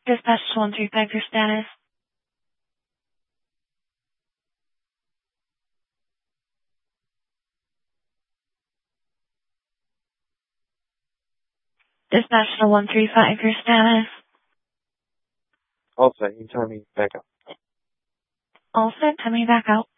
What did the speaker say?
Dispatch 135, your status. Dispatch 135, your status. All set. You tell me back up. All set. Tell me back out.